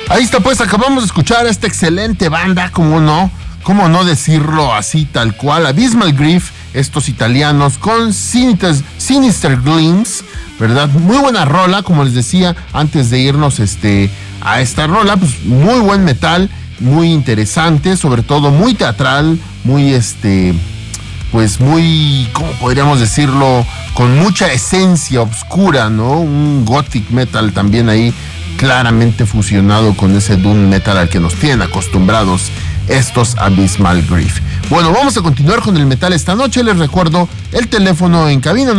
Ahí está, pues acabamos de escuchar a esta excelente banda, cómo no decirlo así tal cual, Abysmal Grief, estos italianos con Sinister Glimpse, ¿verdad? Muy buena rola, como les decía antes de irnos a esta rola, pues muy buen metal, muy interesante, sobre todo muy teatral, muy pues muy, ¿cómo podríamos decirlo? Con mucha esencia oscura, ¿no? Un gothic metal también ahí claramente fusionado con ese doom metal al que nos tienen acostumbrados estos Abysmal Grief. Bueno, vamos a continuar con el metal esta noche. Les recuerdo el teléfono en cabina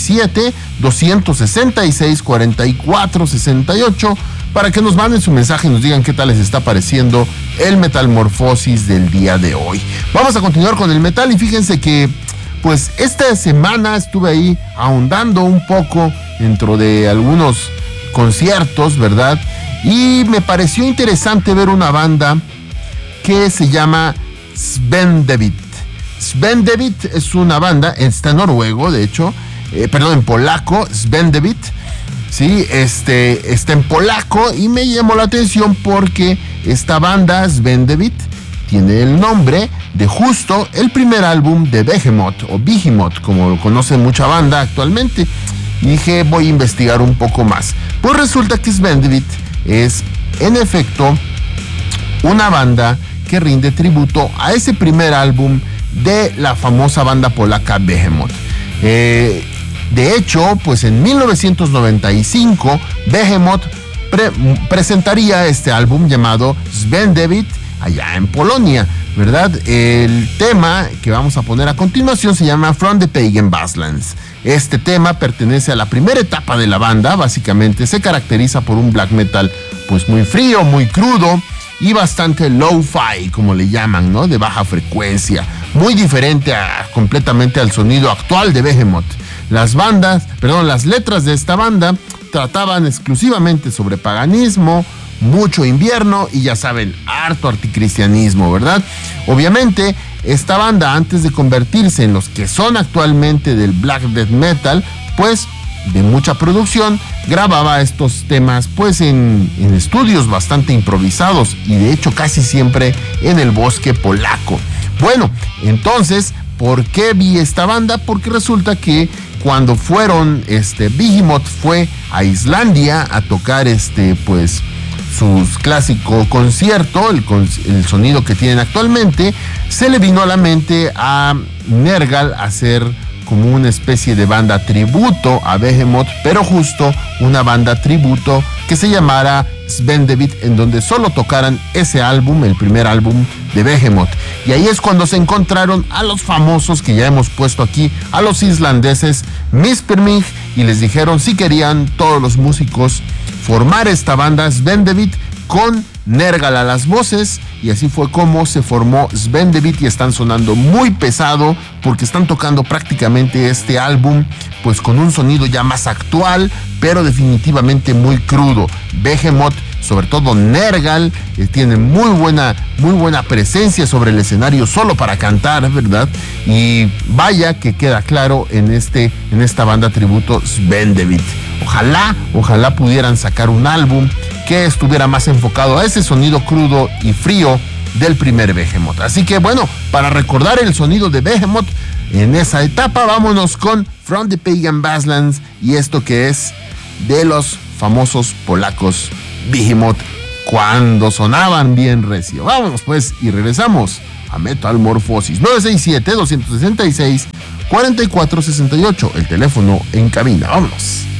967-266-4468 para que nos manden su mensaje y nos digan qué tal les está pareciendo el Metalmorfosis del día de hoy. Vamos a continuar con el metal y fíjense que pues esta semana estuve ahí ahondando un poco dentro de algunos conciertos, ¿verdad? Y me pareció interesante ver una banda que se llama Svendevit. Svendevit es una banda, está en noruego, de hecho, en polaco, Svendevit, sí, está en polaco y me llamó la atención porque esta banda, Svendevit, tiene el nombre de justo el primer álbum de Behemoth, o Behemoth, como lo conoce mucha banda actualmente. Y dije, voy a investigar un poco más. Pues resulta que Svendevit es, en efecto, una banda que rinde tributo a ese primer álbum de la famosa banda polaca Behemoth. De hecho, pues en 1995, Behemoth presentaría este álbum llamado Svendevit allá en Polonia, ¿verdad? El tema que vamos a poner a continuación se llama From the Pagan Wastelands. Este tema pertenece a la primera etapa de la banda, básicamente se caracteriza por un black metal pues muy frío, muy crudo y bastante low-fi, como le llaman, ¿no? De baja frecuencia, muy diferente completamente al sonido actual de Behemoth. Las letras de esta banda trataban exclusivamente sobre paganismo, mucho invierno y ya saben, harto anticristianismo, ¿verdad? Obviamente, esta banda, antes de convertirse en los que son actualmente del black death metal, pues de mucha producción, grababa estos temas pues en estudios bastante improvisados y de hecho casi siempre en el bosque polaco. Bueno, entonces, ¿por qué vi esta banda? Porque resulta que cuando Behemoth fue a Islandia a tocar pues su clásico concierto, el sonido que tienen actualmente, se le vino a la mente a Nergal hacer como una especie de banda tributo a Behemoth, pero justo una banda tributo que se llamara Svendevit, en donde solo tocaran ese álbum, el primer álbum de Behemoth. Y ahí es cuando se encontraron a los famosos que ya hemos puesto aquí, a los islandeses Mispermig, y les dijeron si querían todos los músicos formar esta banda Svendevit con Nergal a las voces, y así fue como se formó Svendevit, y están sonando muy pesado porque están tocando prácticamente este álbum pues con un sonido ya más actual, pero definitivamente muy crudo. Behemoth, sobre todo Nergal, tiene muy buena presencia sobre el escenario solo para cantar, ¿verdad? Y vaya que queda claro en esta banda tributo Svendevit. Ojalá pudieran sacar un álbum que estuviera más enfocado a ese sonido crudo y frío del primer Behemoth. Así que bueno, para recordar el sonido de Behemoth en esa etapa, vámonos con From the Pagan Wastelands y esto que es de los famosos polacos Behemoth cuando sonaban bien recio. Vámonos pues y regresamos a Metalmorfosis. 967-266-4468, el teléfono en cabina. Vámonos.